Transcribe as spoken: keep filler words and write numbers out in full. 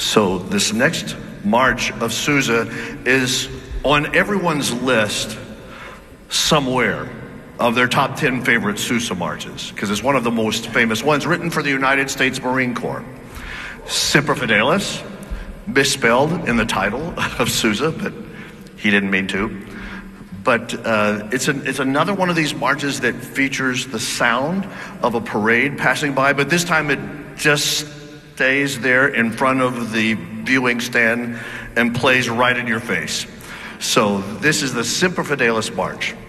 So this next march of Sousa is on everyone's list somewhere of their top ten favorite Sousa marches, because it's one of the most famous ones, written for the United States Marine Corps. Semper Fidelis, misspelled in the title of Sousa, but he didn't mean to. But uh, it's, an, it's another one of these marches that features the sound of a parade passing by, but this time it just stays there in front of the viewing stand and plays right in your face. So this is the Semper Fidelis March.